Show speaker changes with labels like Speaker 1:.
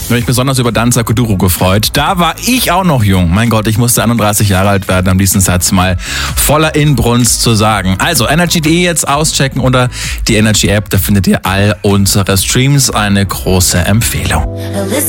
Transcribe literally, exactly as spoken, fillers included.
Speaker 1: Ich habe mich besonders über Danza Kuduro gefreut. Da war ich auch noch jung. Mein Gott, ich musste einunddreißig Jahre alt werden, um diesen Satz mal voller Inbrunst zu sagen. Also Energy punkt de jetzt auschecken oder die Energy App, da findet ihr all unsere Streams. Eine große Empfehlung.